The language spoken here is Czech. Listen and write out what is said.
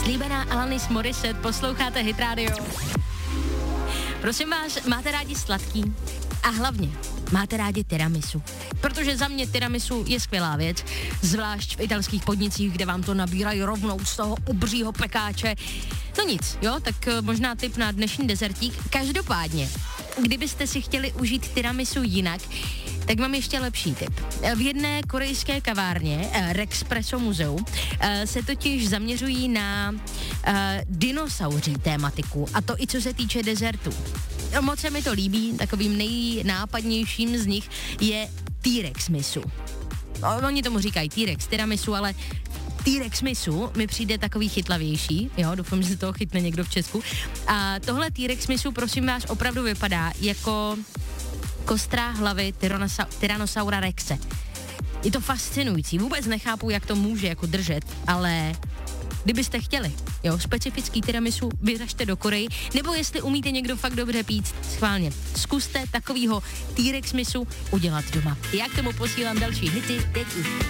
Slíbená Alanis Morissette, posloucháte Hit Radio. Prosím vás, máte rádi sladký? A hlavně, máte rádi tiramisu? Protože za mě tiramisu je skvělá věc, zvlášť v italských podnicích, kde vám to nabírají rovnou z toho obřího pekáče. No nic, jo, tak možná tip na dnešní dezertík. Každopádně, kdybyste si chtěli užít tiramisu jinak, tak mám ještě lepší tip. V jedné korejské kavárně, Rexpresso Muzeum, se totiž zaměřují na dinosauří tématiku, a to i co se týče dezertů. Moc se mi to líbí, takovým nejnápadnějším z nich je T-Rex misu. Oni tomu říkají T-Rex tiramisu, ale T-Rex misu mi přijde takový chytlavější, jo, doufám, že se toho chytne někdo v Česku. A tohle T-Rex misu, prosím vás, opravdu vypadá jako kostra hlavy Tyrannosaura Rexe. Je to fascinující, vůbec nechápu, jak to může jako držet, ale kdybyste chtěli, jo, specifický tiramisu, vyražte do Koreji, nebo jestli umíte někdo fakt dobře pít, schválně, zkuste takovýho T-Rex misu udělat doma. Já k tomu posílám další hity teď už.